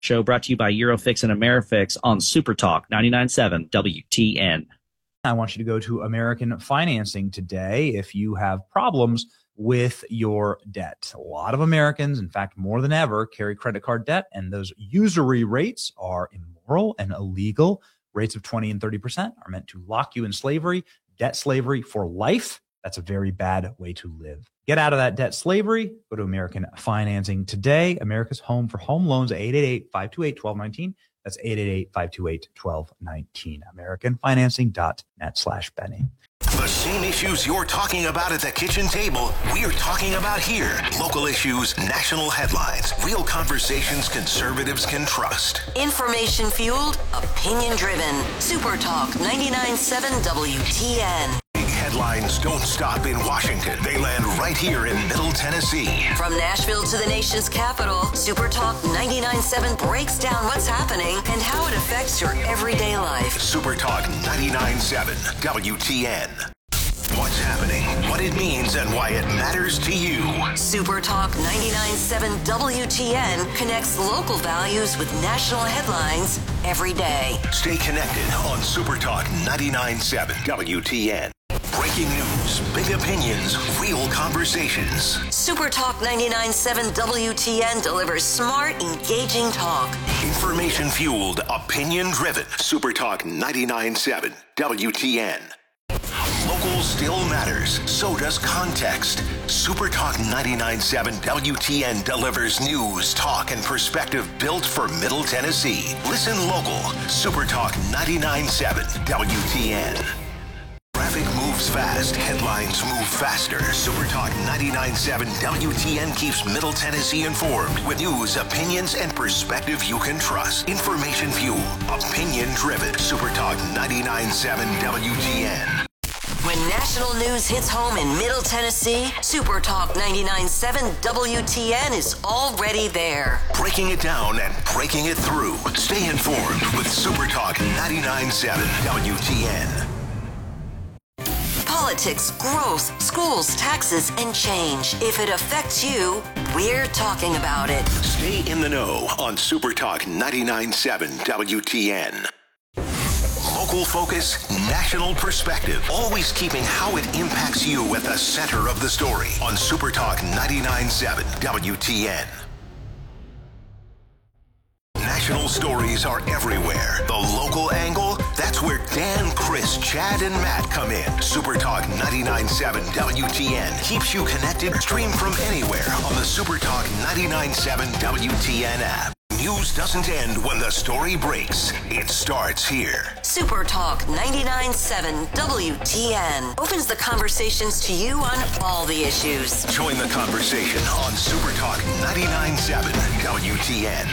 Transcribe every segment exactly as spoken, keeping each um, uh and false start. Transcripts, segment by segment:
Show brought to you by Eurofix and Amerifix on Super Talk ninety-nine point seven W T N. I want you to go to American Financing today if you have problems with your debt. A lot of Americans, in fact, more than ever, carry credit card debt, and those usury rates are immoral and illegal. Rates of twenty and thirty percent are meant to lock you in slavery, debt slavery for life. That's a very bad way to live. Get out of that debt slavery. Go to American Financing today. America's home for home loans, eight eight eight, five two eight, one two one nine. That's eight eight eight, five two eight, one two one nine. American Financing dot net slash Benny. The same issues you're talking about at the kitchen table, we're talking about here. Local issues, national headlines, real conversations conservatives can trust. Information fueled, opinion driven. Super Talk ninety-nine point seven W T N. Big headlines don't stop in Washington. They land right here in Middle Tennessee. From Nashville to the nation's capital, Super Talk ninety-nine point seven breaks down what's happening and how it affects your everyday life. Super Talk ninety-nine point seven W T N. What's happening, what it means, and why it matters to you. Super Talk ninety-nine point seven W T N connects local values with national headlines every day. Stay connected on Super Talk ninety-nine point seven W T N. Breaking news, big opinions, real conversations. Super Talk ninety-nine point seven W T N delivers smart, engaging talk. Information fueled, opinion driven. Super Talk ninety-nine point seven W T N. Local still matters. So does context. Super Talk ninety-nine point seven W T N delivers news, talk, and perspective built for Middle Tennessee. Listen local. Super Talk ninety-nine point seven W T N. Traffic moves fast. Headlines move faster. Super Talk ninety-nine point seven W T N keeps Middle Tennessee informed with news, opinions, and perspective you can trust. Information fueled, opinion driven. Super Talk ninety-nine point seven W T N. When national news hits home in Middle Tennessee, Super Talk ninety-nine point seven W T N is already there. Breaking it down and breaking it through. Stay informed with Super Talk ninety-nine point seven W T N. Politics, growth, schools, taxes, and change. If it affects you, we're talking about it. Stay in the know on Super Talk ninety-nine point seven W T N. Local focus, national perspective. Always keeping how it impacts you at the center of the story on Super Talk ninety-nine point seven W T N. National stories are everywhere. The local angle, that's where Dan, Chris, Chad, and Matt come in. Super Talk ninety-nine point seven W T N keeps you connected. Stream from anywhere on the Super Talk ninety-nine point seven W T N app. News doesn't end when the story breaks. It starts here. Super Talk ninety-nine point seven W T N opens the conversations to you on all the issues. Join the conversation on Super Talk ninety-nine point seven W T N.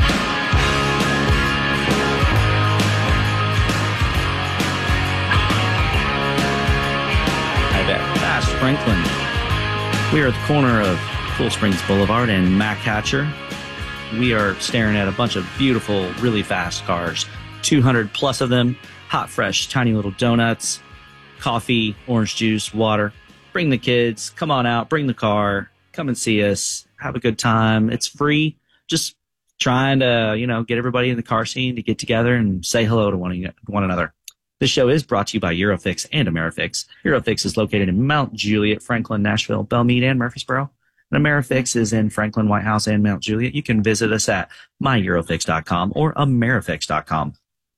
Fast Franklin. We are at the corner of Cool Springs Boulevard and Mac Hatcher. We are staring at a bunch of beautiful, really fast cars. two hundred plus of them. Hot, fresh, tiny little donuts, coffee, orange juice, water. Bring the kids. Come on out. Bring the car. Come and see us. Have a good time. It's free. Just trying to, you know, get everybody in the car scene to get together and say hello to one, one another. This show is brought to you by Eurofix and Amerifix. Eurofix is located in Mount Juliet, Franklin, Nashville, Belmead, and Murfreesboro. And Amerifix is in Franklin, White House, and Mount Juliet. You can visit us at my eurofix dot com or amerifix dot com.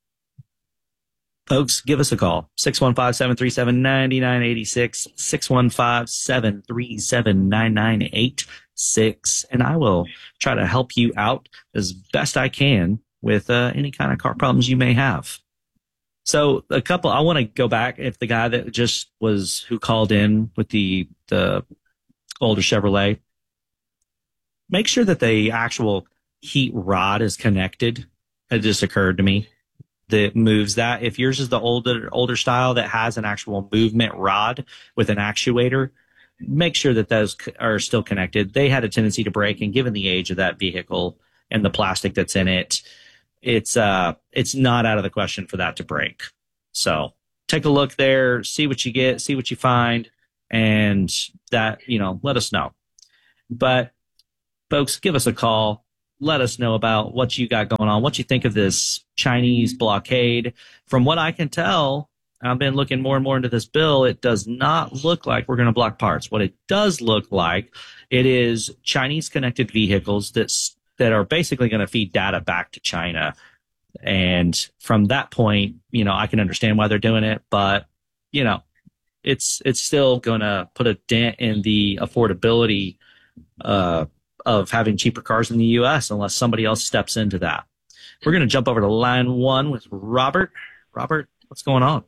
Folks, give us a call. six one five, seven three seven, nine nine eight six, six one five, seven three seven, nine nine eight six, and I will try to help you out as best I can with uh, any kind of car problems you may have. So a couple, I want to go back. If the guy that just was, who called in with the, the older Chevrolet, make sure that the actual heat rod is connected. It just occurred to me that moves that. If yours is the older, older style that has an actual movement rod with an actuator, make sure that those are still connected. They had a tendency to break, and given the age of that vehicle and the plastic that's in it, it's uh it's not out of the question for that to break. So take a look there, see what you get, see what you find, and that, you know, let us know. But folks, give us a call. let us know about what you got going on, what you think of this Chinese blockade. From what I can tell, I've been looking more and more into this bill. It does not look like we're going to block parts. What it does look like, it is Chinese connected vehicles that's, that are basically going to feed data back to China. And from that point, you know, I can understand why they're doing it, but, you know, it's it's still going to put a dent in the affordability uh, of having cheaper cars in the U S unless somebody else steps into that. We're going to jump over to line one with Robert. Robert, what's going on?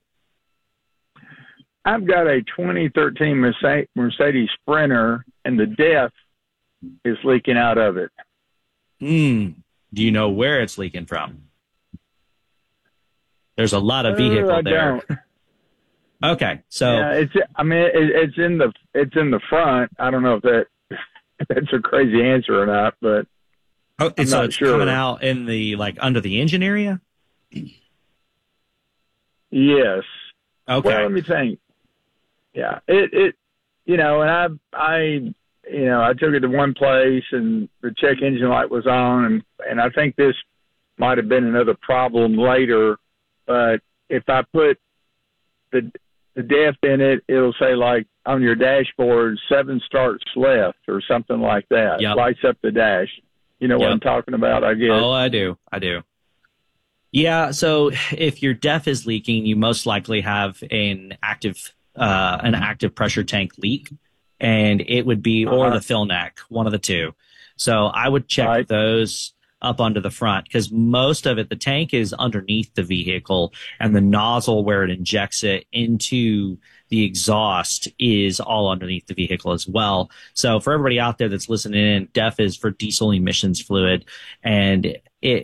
I've got a twenty thirteen Mercedes Sprinter, and the D E F is leaking out of it. Hmm. Do you know where it's leaking from? There's a lot of vehicle uh, I there. Don't. Okay, so yeah, it's. I mean, it, it's in the it's in the front. I don't know if that if that's a crazy answer or not, but oh, I'm so not it's sure. coming out in the like under the engine area. Yes. Okay. Well, let me think. Yeah, it it you know, and I I you know I took it to one place and the check engine light was on, and and I think this might have been another problem later, but if I put the the D E F in it, it'll say like on your dashboard, seven starts left or something like that. Yep. Lights up the dash. You know Yep. what I'm talking about, I guess. Oh, I do. I do. Yeah, so if your D E F is leaking, you most likely have an active uh, an active pressure tank leak, and it would be or Uh-huh. the fill neck, one of the two. So I would check Right. those up onto the front because most of it, the tank is underneath the vehicle, and the nozzle where it injects it into the exhaust is all underneath the vehicle as well. So for everybody out there that's listening in, D E F is for diesel emissions fluid, and it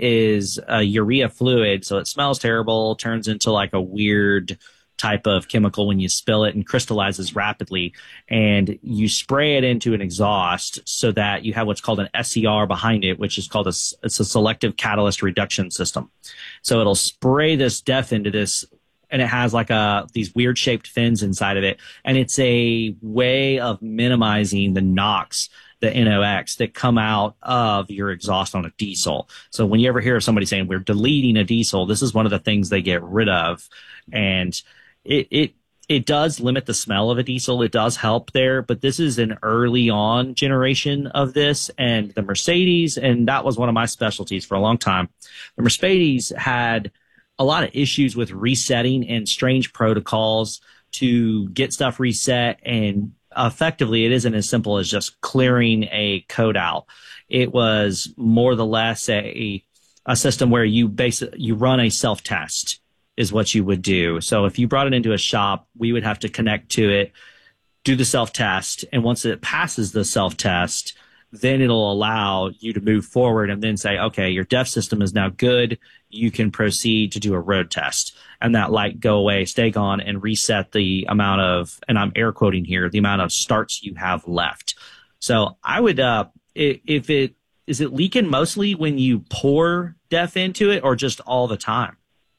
is a urea fluid, so it smells terrible, turns into like a weird type of chemical when you spill it and crystallizes rapidly, and you spray it into an exhaust so that you have what's called an S C R behind it, which is called a, it's a selective catalyst reduction system. So it'll spray this D E F into this, and it has like a these weird shaped fins inside of it, and it's a way of minimizing the NOx, the N O X that come out of your exhaust on a diesel. So when you ever hear of somebody saying we're deleting a diesel, this is one of the things they get rid of. And it, it, it does limit the smell of a diesel. It does help there, but this is an early on generation of this, and the Mercedes, and that was one of my specialties for a long time. The Mercedes had a lot of issues with resetting and strange protocols to get stuff reset, and effectively, it isn't as simple as just clearing a code out. It was more or less a a system where you basically you run a self test is what you would do. So if you brought it into a shop, we would have to connect to it, do the self test, and once it passes the self test, then it'll allow you to move forward and then say, okay, your D E F system is now good. You can proceed to do a road test. And that light go away, stay gone, and reset the amount of, and I'm air quoting here, the amount of starts you have left. So I would, uh, if it, is it leaking mostly when you pour D E F into it or just all the time?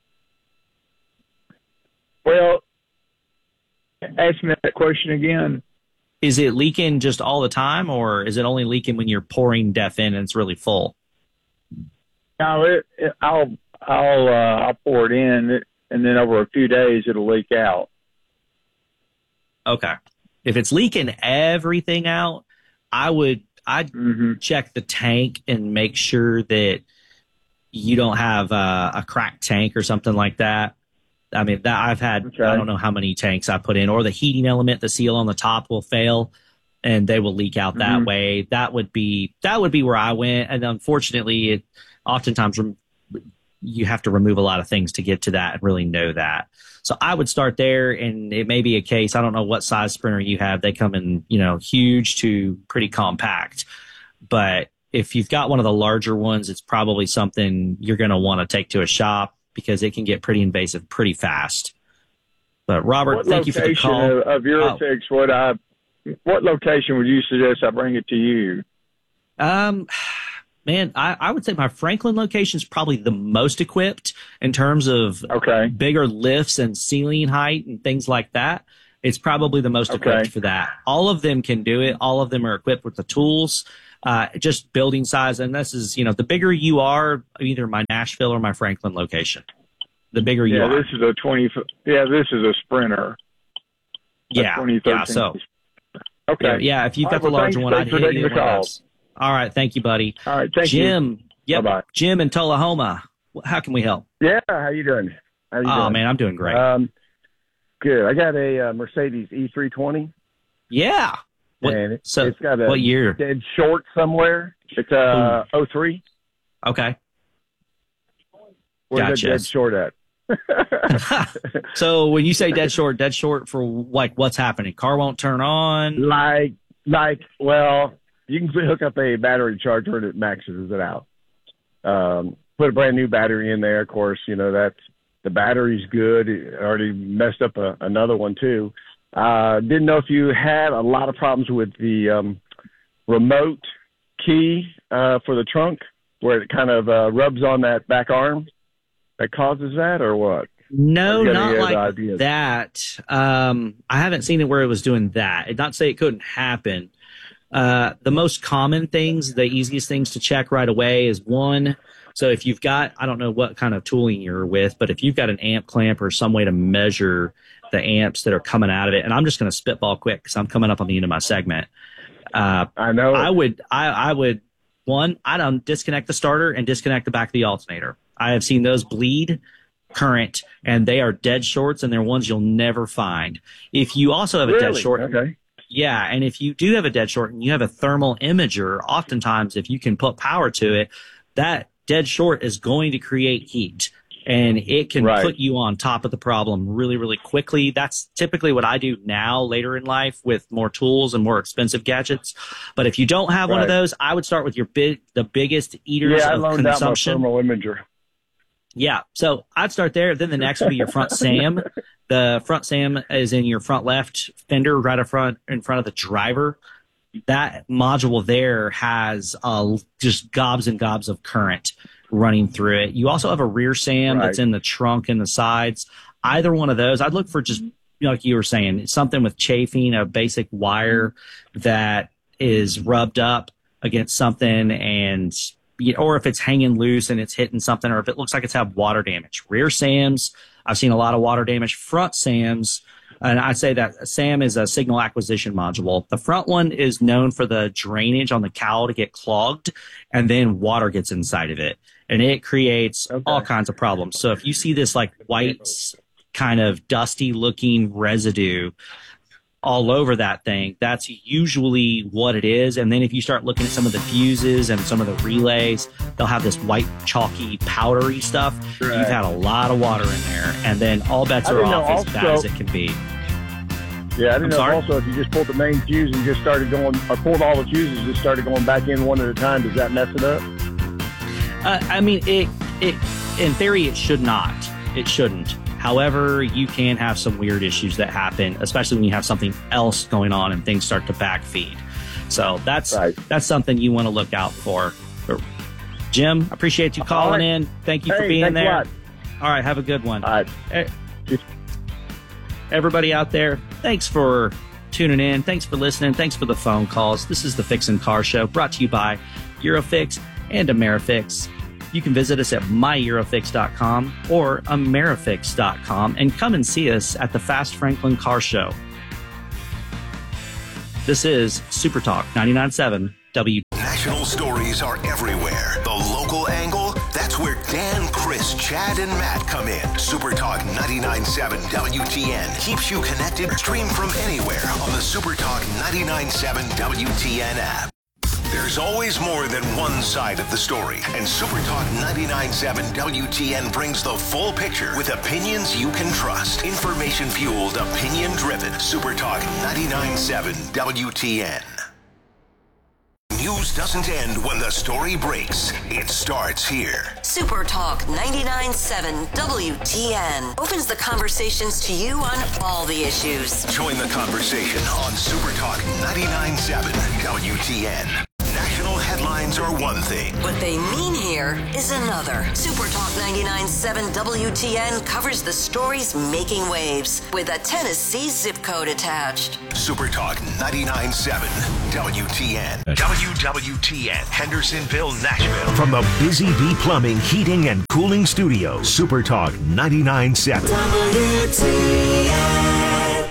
Well, ask me that question again. Is it leaking just all the time, or is it only leaking when you're pouring D E F in and it's really full? No, it, it, I'll I'll uh, I'll pour it in, and then over a few days it'll leak out. Okay. If it's leaking everything out, I would I'd Mm-hmm. check the tank and make sure that you don't have uh, a cracked tank or something like that. I mean, that I've had, Okay. I don't know how many tanks I put in, or the heating element, the seal on the top will fail and they will leak out that Mhm. way. That would be, that would be where I went. And unfortunately, it oftentimes rem- you have to remove a lot of things to get to that and really know that. So I would start there, and it may be a case, I don't know what size Sprinter you have. They come in, you know, huge to pretty compact. But if you've got one of the larger ones, it's probably something you're going to want to take to a shop, because it can get pretty invasive pretty fast. But Robert, What thank you for the location call. of, of your Oh. fix would I? What location would you suggest I bring it to you? Um, man, I, I would say my Franklin location is probably the most equipped in terms of Okay. bigger lifts and ceiling height and things like that. It's probably the most Okay. equipped for that. All of them can do it. All of them are equipped with the tools. uh, just building size. And this is, you know, the bigger you are, either my Nashville or my Franklin location, the bigger you yeah, are. Yeah, this is a twenty. Yeah, this is a Sprinter. Yeah, yeah. So, okay. Yeah, yeah if you've got right, the well, larger thanks, one, thanks I'd for hit you taking one the of call. those. All right, thank you, buddy. All right, thank Jim, you. Yep, Bye-bye. Jim in Tullahoma. How can we help? Yeah, how you doing? How you oh doing? man, I'm doing great. Um, good. I got a uh, Mercedes E three twenty. Yeah. What, and it, so, it's got a what year? dead short somewhere. It's uh oh three. Okay. Where's Gotcha. that dead short at? So when you say dead short, dead short for like what's happening? Car won't turn on. Like, like, well, you can hook up a battery charger and it maxes it out. Um, put a brand new battery in there. Of course, you know, that's the battery's good. It already messed up a, another one too. Uh, didn't know if you had a lot of problems with the um, remote key uh, for the trunk, where it kind of uh, rubs on that back arm that causes that, or what? No, Or not any like other ideas? that. Um, I haven't seen it where it was doing that. It not to say it couldn't happen. Uh, the most common things, the easiest things to check right away is one. So if you've got, I don't know what kind of tooling you're with, but if you've got an amp clamp or some way to measure the amps that are coming out of it, and I'm just going to spitball quick because I'm coming up on the end of my segment. Uh, I know. I would, I, I would, one, I don't disconnect the starter and disconnect the back of the alternator. I have seen those bleed current, and they are dead shorts, and they're ones you'll never find. If you also have a Really? dead short, Okay. yeah, and if you do have a dead short and you have a thermal imager, oftentimes if you can put power to it, that dead short is going to create heat, and it can Right. put you on top of the problem really, really quickly. That's typically what I do now later in life with more tools and more expensive gadgets. But if you don't have one of Right. those, I would start with your big, the biggest eaters Yeah, I of loaned out my consumption. thermal imager. Yeah. So I'd start there. Then the next would be your front SAM. The front SAM is in your front left fender, right up front, in front of the driver. That module there has uh, just gobs and gobs of current running through it. You also have a rear SAM Right. that's in the trunk and the sides. Either one of those, I'd look for just, you know, like you were saying, something with chafing, a basic wire that is rubbed up against something, and you know, or if it's hanging loose and it's hitting something, or if it looks like it's had water damage. Rear SAMs, I've seen a lot of water damage. Front SAMs, and I'd say that SAM is a signal acquisition module. The front one is known for the drainage on the cowl to get clogged, and then water gets inside of it, and it creates Okay. all kinds of problems. So if you see this like white kind of dusty looking residue all over that thing, that's usually what it is. And then if you start looking at some of the fuses and some of the relays, they'll have this white chalky powdery stuff. Right. You've had a lot of water in there, and then all bets I are didn't know off as bad also- as it can be. Yeah, I I'm didn't know sorry? also if you just pulled the main fuse and just started going, or pulled all the fuses and just started going back in one at a time, does that mess it up? Uh, I mean, it, it, in theory, it should not. It shouldn't. However, you can have some weird issues that happen, especially when you have something else going on and things start to backfeed. So that's Right. that's something you want to look out for. But Jim, appreciate you calling right. in. Thank you for Hey, being thanks a there. lot. All right, have a good one. All right. Eh, Everybody out there, thanks for tuning in. Thanks for listening. Thanks for the phone calls. This is the Fix and Car Show, brought to you by Eurofix and Amerifix. You can visit us at my eurofix dot com or amerifix dot com and come and see us at the Fast Franklin Car Show. This is Super Talk ninety-nine point seven W. National stories are everywhere. The local angle, that's where Dan, Chris, Chad, and Matt come in. Super Talk ninety-nine point seven W T N keeps you connected. Stream from anywhere on the Super Talk ninety-nine point seven W T N app. There's always more than one side of the story, and Super Talk ninety-nine point seven W T N brings the full picture with opinions you can trust. Information-fueled, opinion-driven. Super Talk ninety-nine point seven W T N. News doesn't end when the story breaks. It starts here. Super Talk ninety-nine point seven W T N opens the conversations to you on all the issues. Join the conversation on Super Talk ninety-nine point seven W T N. National headlines Americans are one thing. What they mean here is another. Super Talk ninety-nine point seven W T N covers the stories making waves with a Tennessee zip code attached. Super Talk ninety-nine point seven W T N. W W T N, Hendersonville, Nashville. From the Busy Bee Plumbing, Heating, and Cooling Studio, Super Talk ninety-nine point seven W T N.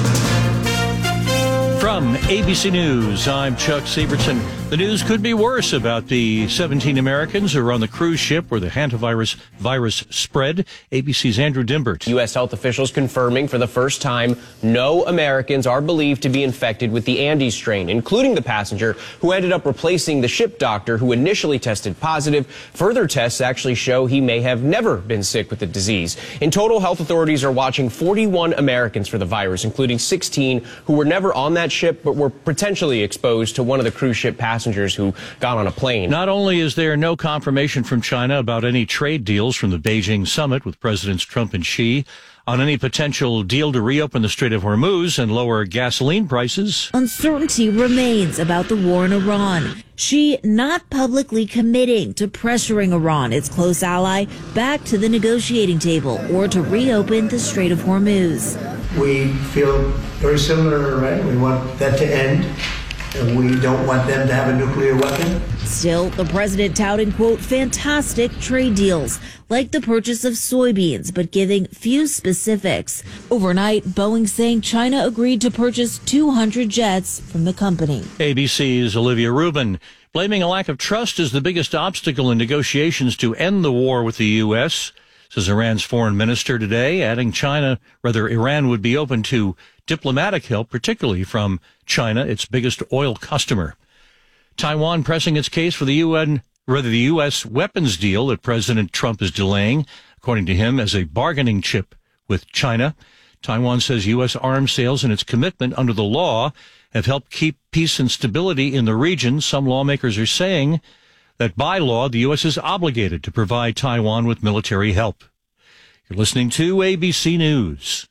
From A B C News, I'm Chuck Siebertson. The news could be worse about the seventeen Americans who are on the cruise ship where the hantavirus virus spread. A B C's Andrew Dimbert. U S health officials confirming for the first time no Americans are believed to be infected with the Andes strain, including the passenger who ended up replacing the ship doctor who initially tested positive. Further tests actually show he may have never been sick with the disease. In total, health authorities are watching forty-one Americans for the virus, including sixteen who were never on that ship but were potentially exposed to one of the cruise ship passengers who got on a plane. Not only is there no confirmation from China about any trade deals from the Beijing summit with Presidents Trump and Xi on any potential deal to reopen the Strait of Hormuz and lower gasoline prices. Uncertainty remains about the war in Iran. Xi not publicly committing to pressuring Iran, its close ally, back to the negotiating table or to reopen the Strait of Hormuz. We feel very similar to Iran. We want that to end. And we don't want them to have a nuclear weapon. Still, the president touting, quote, fantastic trade deals, like the purchase of soybeans, but giving few specifics. Overnight, Boeing saying China agreed to purchase two hundred jets from the company. A B C's Olivia Rubin blaming a lack of trust as the biggest obstacle in negotiations to end the war with the U S, says Iran's foreign minister today, adding China, rather Iran would be open to diplomatic help, particularly from China, its biggest oil customer. Taiwan pressing its case for the U N, rather the U S weapons deal that President Trump is delaying, according to him, as a bargaining chip with China. Taiwan says U S arms sales and its commitment under the law have helped keep peace and stability in the region. Some lawmakers are saying that by law, the U S is obligated to provide Taiwan with military help. You're listening to A B C News.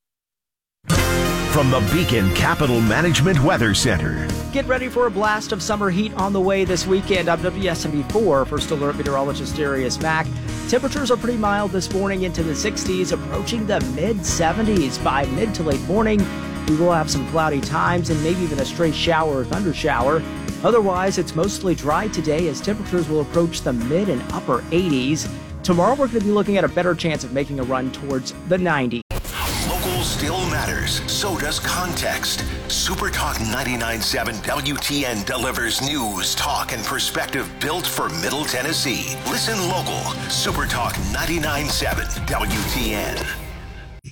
From the Beacon Capital Management Weather Center. Get ready for a blast of summer heat on the way this weekend. I'm W S M V four First Alert Meteorologist Darius Mack. Temperatures are pretty mild this morning into the sixties, approaching the mid seventies. By mid to late morning, we will have some cloudy times and maybe even a stray shower or thunder shower. Otherwise, it's mostly dry today as temperatures will approach the mid and upper eighties. Tomorrow, we're going to be looking at a better chance of making a run towards the nineties. Local still matters. So does context. Super Talk ninety-nine point seven W T N delivers news, talk, and perspective built for Middle Tennessee. Listen local. Super Talk ninety-nine point seven W T N.